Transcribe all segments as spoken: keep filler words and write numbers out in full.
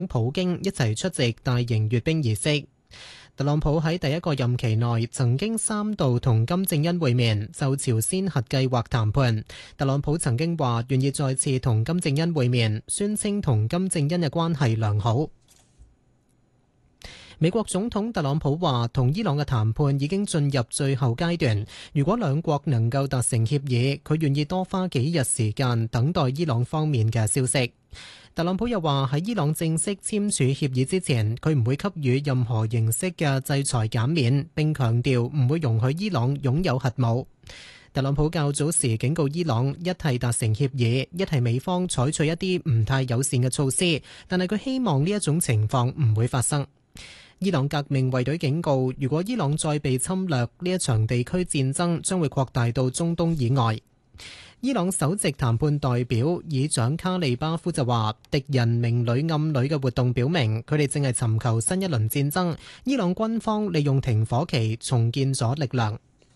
普京一齊出席大型閱兵儀式。特朗普喺第一個任期內曾經三度同金正恩會面，就朝鮮核計劃談判。特朗普曾經話願意再次同金正恩會面，宣稱同金正恩嘅關係良好。美國總統特朗普話，同伊朗嘅談判已經進入最後階段。如果兩國能夠達成協議，佢願意多花幾日時間等待伊朗方面嘅消息。特朗普又話喺伊朗正式簽署協議之前，佢唔會給予任何形式嘅制裁減免，並強調唔會容許伊朗擁有核武。特朗普較早時警告伊朗，一係達成協議，一係美方採取一啲唔太友善嘅措施，但係佢希望呢一種情況唔會發生。伊朗革命衛隊警告，如果伊朗再被侵略，呢一場地區戰爭將會擴大到中東以外。伊朗首席談判代表議長卡利巴夫就話，敵人明裏暗裏嘅活動表明，佢哋正係尋求新一輪戰爭。伊朗軍方利用停火期重建咗力量。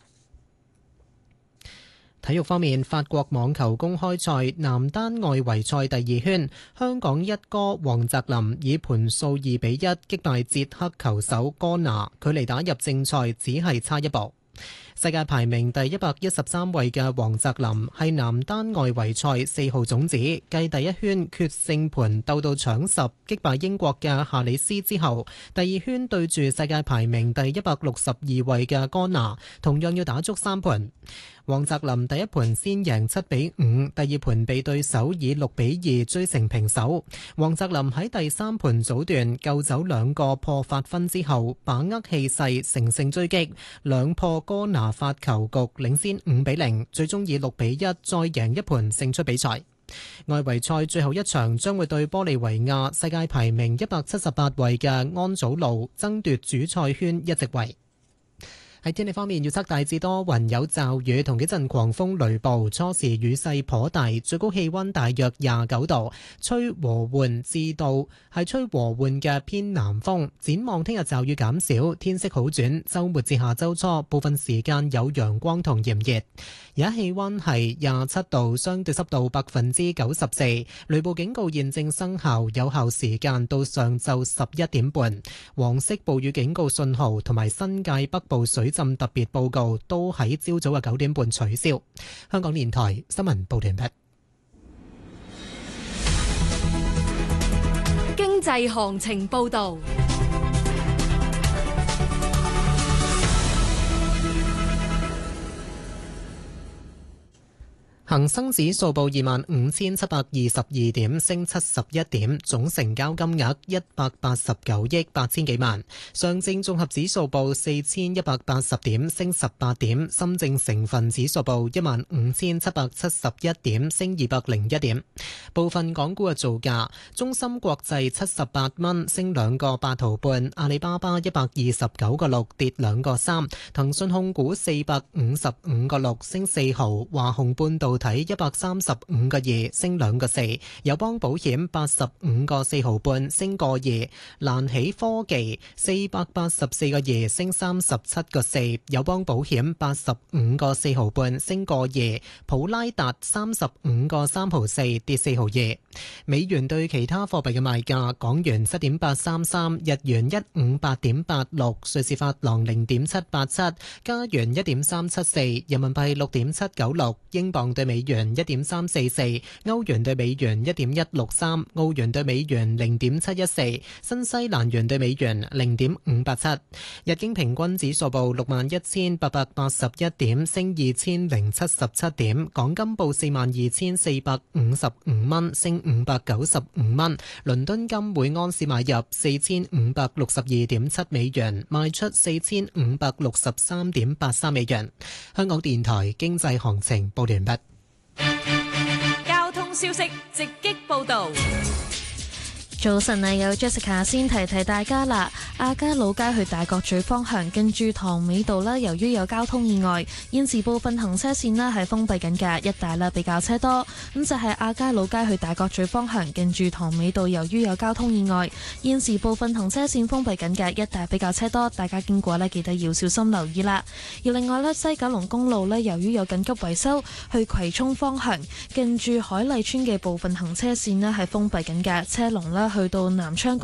體育方面，法國網球公開賽男單外圍賽第二圈，香港一哥黃澤林以盤數二比一擊敗捷克球手哥拿，距離打入正賽只係差一步。世界排名第一百一十三位嘅黃澤林係男單外圍賽四號種子，繼第一圈決勝盤鬥到搶十擊敗英國嘅夏里斯之後，第二圈對住世界排名第一百六十二位嘅哥拿，同樣要打足三盤。黃澤林第一盤先贏七比五，第二盤被對手以六比二追成平手。黃澤林喺第三盤早段救走兩個破發分之後，把握氣勢乘勝追擊，兩破哥拿發球局領先五比零，最終以六比一再贏一盤勝出比賽。外圍賽最後一場將會對玻利維亞世界排名一百七十八位嘅安祖路爭奪主賽圈一席位。喺天氣方面，預測大致多雲有驟雨同幾陣狂風雷暴，初時雨勢頗大，最高氣溫大約廿九度，吹和緩至到係吹和緩嘅偏南風。展望聽日驟雨減少，天色好轉，週末至下週初部分時間有陽光同炎熱。而家氣溫係廿七度，相對濕度百分之九十四，雷暴警告現正生效，有效時間到上晝十一點半。黃色暴雨警告信號同埋新界北部水浸特別報告都喺朝早嘅九點半取消。香港電台新聞報道完畢。 經濟行情報道。 恒生指數報二萬五千七百二十二點，升七十一點，總成交金額一百八十九億八千幾萬。上證綜合指數報四千一百八十點，升十八點。深證成分指數報一萬五千七百七十一點，升二百零一點。部分港股嘅造價：中芯國際七十八蚊，升兩個八毫半；阿里巴巴一百二十九個六，跌兩個三；騰訊控股四百五十五個六，升四毫；華虹半導睇一百三十五個二，升兩個四；友邦保險八十五個四毫半，升個二；蘭喜科技四百八十四個二，升三十七個四；友邦保險八十五個四毫半，升個二；普拉達三十五個三毫四，跌四毫二。美元對其他貨幣嘅賣價：港元七點八三三，日元一五八點八六，瑞士法郎零點七八七，加元一點三七四，人民幣六點七九六，英鎊對美元一點三四四，歐元對美元一點一六三，澳元對美元零點七一四，新西蘭元對美元零點五八七。日經平均指數報六萬一千八百八十一點，升二千零七十七點。港金報四萬二千四百五十五蚊，升五百九十五蚊。倫敦金每安士買入四千五百六十二點七美元，賣出四千五百六十三點八三美元。香港電台經濟行情報完畢。 交通消息直擊報道。 早晨啊，有 Jessica 先提提大家啦。亞皆老街去大角咀方向，近住塘尾道啦，由於有交通意外，現時部分行車線啦係封閉緊嘅，一帶啦比較車多。咁就係亞皆老街去大角咀方向，近住塘尾道，由於有交通意外，現時部分行車線封閉緊嘅，一帶比較車多，大家經過呢記得要小心留意啦。而另外呢，西九龍公路呢，由於有緊急維修，去葵涌方向，近住海麗村嘅部分行車線呢係封閉緊嘅，車龍啦去到南昌